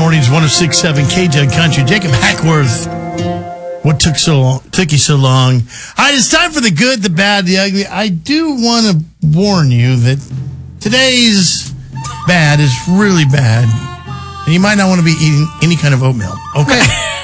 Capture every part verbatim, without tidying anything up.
mornings, one oh six point seven K J Country. Jacob Hackworth. What took so long? Took you so long? All right, it's time for the good, the bad, the ugly. I do want to warn you that today's bad is really bad, and you might not want to be eating any kind of oatmeal. Okay.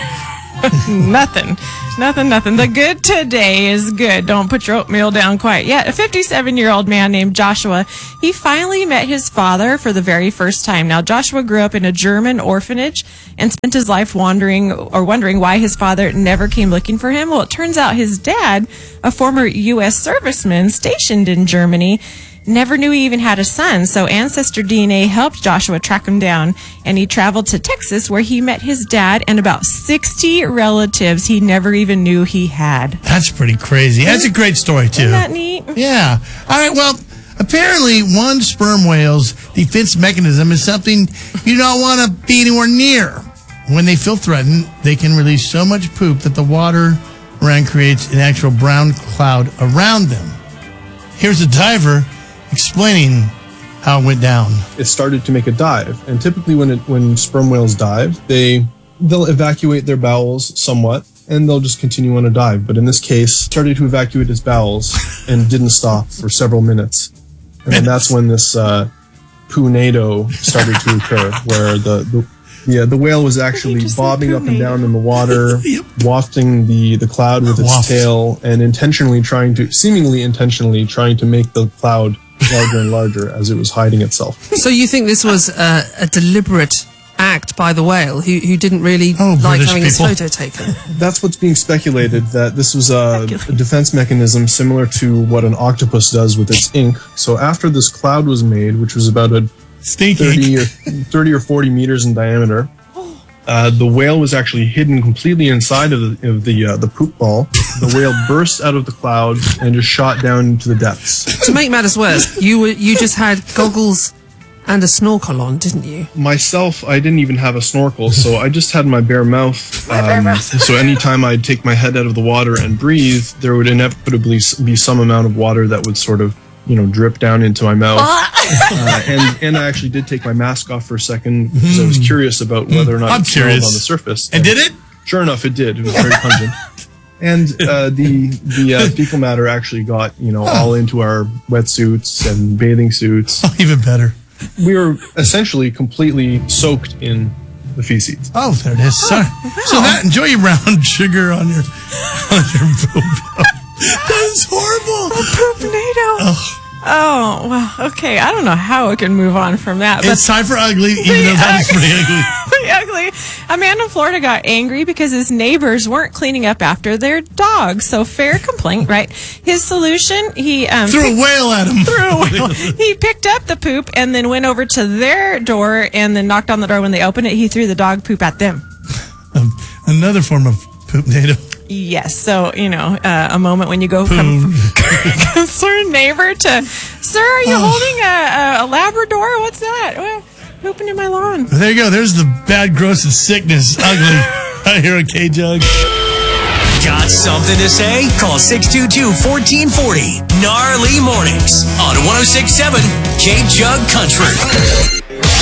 Nothing. Nothing, nothing. The good today is good. Don't put your oatmeal down quite yet. A fifty-seven-year-old man named Joshua, he finally met his father for the very first time. Now, Joshua grew up in a German orphanage and spent his life wandering or wondering why his father never came looking for him. Well, it turns out his dad, a former U S serviceman stationed in Germany, never knew he even had a son, so Ancestor D N A helped Joshua track him down, and he traveled to Texas where he met his dad and about sixty relatives he never even knew he had. That's pretty crazy. That's a great story, too. Isn't that neat? Yeah. All right, well, apparently one sperm whale's defense mechanism is something you don't want to be anywhere near. When they feel threatened, they can release so much poop that the water around creates an actual brown cloud around them. Here's a diver explaining how it went down. It started to make a dive, and typically when it, when sperm whales dive, they they'll evacuate their bowels somewhat, and they'll just continue on a dive. But in this case, started to evacuate its bowels and didn't stop for several minutes, and then that's when this uh, poo-nado started to occur, where the, the yeah the whale was actually bobbing up and down in the water, yep. wafting the the cloud with its Waft. tail, and intentionally trying to, seemingly intentionally trying to make the cloud larger and larger as it was hiding itself. So you think this was uh, a deliberate act by the whale, who, who didn't really oh, like British having people. his photo taken? That's what's being speculated, that this was a, a defense mechanism similar to what an octopus does with its ink. So after this cloud was made, which was about a thirty or, thirty or forty meters in diameter, Uh, the whale was actually hidden completely inside of the of the, uh, the poop ball. The whale burst out of the cloud and just shot down into the depths. To make matters worse, you were you just had goggles and a snorkel on, didn't you? Myself, I didn't even have a snorkel, so I just had my bare mouth. My bare um, mouth. So anytime I'd take my head out of the water and breathe, there would inevitably be some amount of water that would sort of, you know, drip down into my mouth. uh, and and I actually did take my mask off for a second because I was curious about whether or not I'm it smelled curious. on the surface. And did it? Sure enough, it did. It was very pungent. And uh, the the uh, fecal matter actually got, you know, all into our wetsuits and bathing suits. Oh, even better. We were essentially completely soaked in the feces. Oh, there it is. So, so that, enjoy your brown sugar on your on your poop. That is horrible. A poop-nado. Oh. Oh, well, okay. I don't know how we can move on from that. But It's time for ugly, even though that was pretty ugly. pretty ugly. A man in Florida got angry because his neighbors weren't cleaning up after their dog. So fair complaint, right? His solution, he um, Threw a whale at him. Threw a whale. He picked up the poop and then went over to their door and then knocked on the door. When they opened it, he threw the dog poop at them. Um, another form of poop-nado. Yes, so, you know, uh, a moment when you go from concerned neighbor to, sir, are you Oh. holding a, a, a Labrador? What's that? Well, pooping in my lawn. There you go. There's the bad, gross, and sickness. Ugly. Right here on K-Jug. Got something to say? Call six two two, one four four zero. Gnarly Mornings on one oh six point seven K-Jug Country.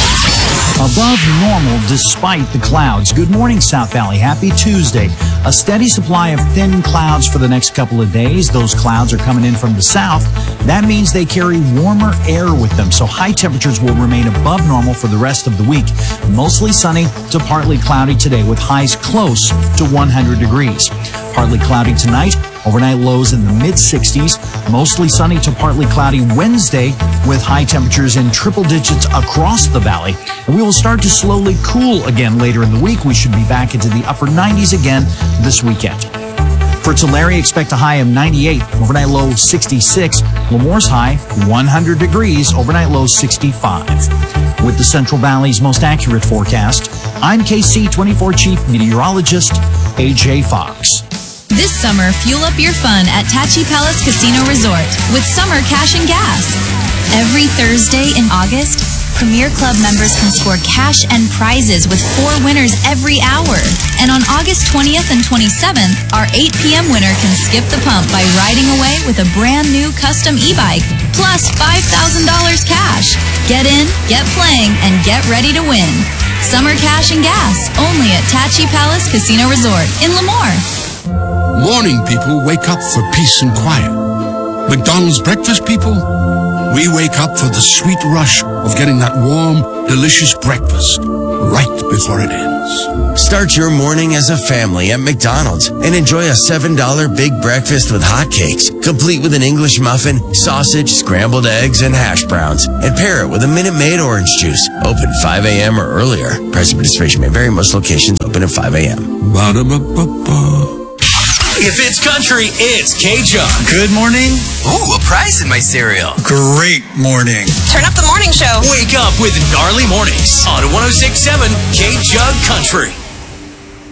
Above normal despite the clouds. Good morning, South Valley. Happy Tuesday. A steady supply of thin clouds for the next couple of days. Those clouds are coming in from the south. That means they carry warmer air with them, so high temperatures will remain above normal for the rest of the week. Mostly sunny to partly cloudy today with highs close to one hundred degrees. Partly cloudy tonight. Overnight lows in the mid sixties. Mostly sunny to partly cloudy Wednesday with high temperatures in triple digits across the valley. And we will start to slowly cool again later in the week. We should be back into the upper nineties again this weekend. For Tulare, expect a high of ninety-eight. Overnight low sixty-six. Lemoore's high one hundred degrees. Overnight low sixty-five. With the Central Valley's most accurate forecast, I'm K C twenty-four Chief Meteorologist A J Fox. This summer, fuel up your fun at Tachi Palace Casino Resort with Summer Cash and Gas. Every Thursday in August, Premier Club members can score cash and prizes with four winners every hour. And on August twentieth and twenty-seventh, our eight p.m. winner can skip the pump by riding away with a brand new custom e-bike, plus five thousand dollars cash. Get in, get playing, and get ready to win. Summer cash and gas, only at Tachi Palace Casino Resort in Lemoore. Morning people wake up for peace and quiet. McDonald's breakfast people, we wake up for the sweet rush of getting that warm, delicious breakfast right before it ends. Start your morning as a family at McDonald's and enjoy a seven dollar big breakfast with hotcakes, complete with an English muffin, sausage, scrambled eggs, and hash browns. And pair it with a Minute Maid orange juice. Open five a.m. or earlier. Price and participation may vary. Most locations open at five a.m. Ba-da-ba-ba-ba. If it's country, it's K-Jug. Good morning. Ooh, a prize in my cereal. Great morning. Turn up the morning show. Wake up with Gnarly Mornings on one oh six point seven K-Jug Country.